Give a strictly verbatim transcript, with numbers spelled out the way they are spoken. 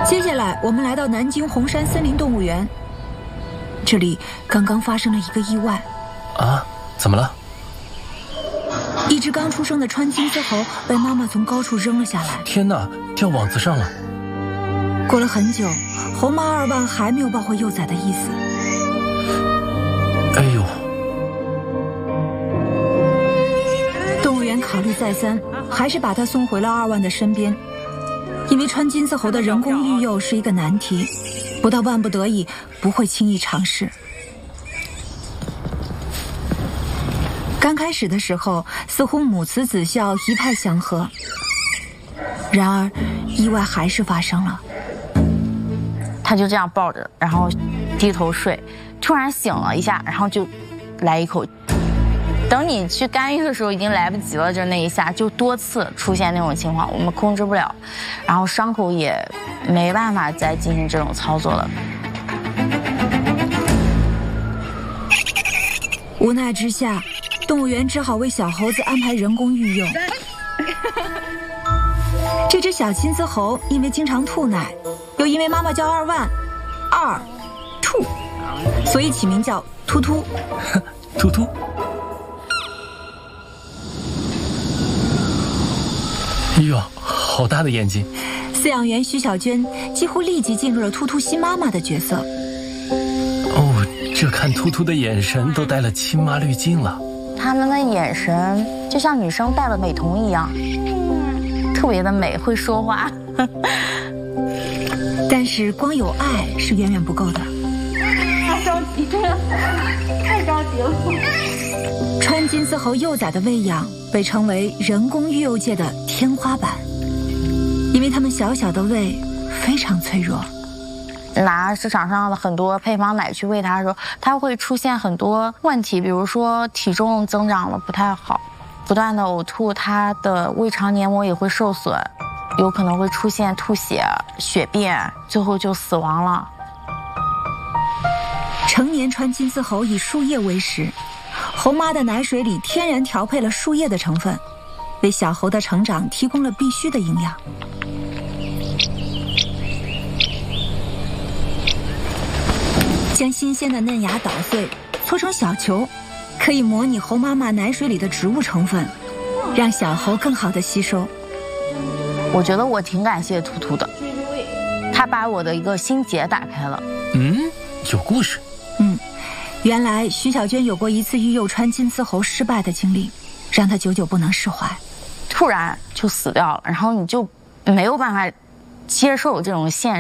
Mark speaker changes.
Speaker 1: 接下来，我们来到南京红山森林动物园，这里刚刚发生了一个意外。
Speaker 2: 啊？怎么了？
Speaker 1: 一只刚出生的川金丝猴被妈妈从高处扔了下来。
Speaker 2: 天哪，掉网子上了！
Speaker 1: 过了很久，猴妈二万还没有抱回幼崽的意思。
Speaker 2: 哎呦！
Speaker 1: 动物园考虑再三，还是把它送回了二万的身边。因为川金丝猴的人工育幼是一个难题，不到万不得已不会轻易尝试。刚开始的时候，似乎母慈子孝，一派祥和。然而，意外还是发生了。
Speaker 3: 他就这样抱着，然后低头睡，突然醒了一下，然后就来一口。等你去干预的时候，已经来不及了，就那一下就多次出现那种情况，我们控制不了，然后伤口也没办法再进行这种操作了。
Speaker 1: 无奈之下，动物园只好为小猴子安排人工育幼。这只小金丝猴因为经常吐奶，又因为妈妈叫二万，二吐，所以起名叫突突。
Speaker 2: 突突。哎呦，好大的眼睛！
Speaker 1: 饲养员徐小娟几乎立即进入了突突新妈妈的角色。
Speaker 2: 哦，这看突突的眼神都带了亲妈滤镜了。
Speaker 3: 他们的眼神就像女生戴了美瞳一样，特别的美，会说话。
Speaker 1: 但是光有爱是远远不够的。
Speaker 3: 太着急了，太着急了。
Speaker 1: 川金丝猴幼崽的喂养被称为人工育幼界的天花板，因为它们小小的胃非常脆弱。
Speaker 3: 拿市场上的很多配方奶去喂它的时候，它会出现很多问题，比如说体重增长了不太好，不断的呕吐，它的胃肠黏膜也会受损，有可能会出现吐血、血便，最后就死亡了。
Speaker 1: 成年川金丝猴以树叶为食，猴妈的奶水里天然调配了树叶的成分，为小猴的成长提供了必需的营养。将新鲜的嫩芽捣碎，搓成小球，可以模拟猴妈妈奶水里的植物成分，让小猴更好的吸收。
Speaker 3: 我觉得我挺感谢突突的，他把我的一个心结打开了。
Speaker 2: 嗯，有故事。
Speaker 1: 嗯，原来徐小娟有过一次育幼川金丝猴失败的经历，让她久久不能释怀，
Speaker 3: 突然就死掉了，然后你就没有办法接受这种现实。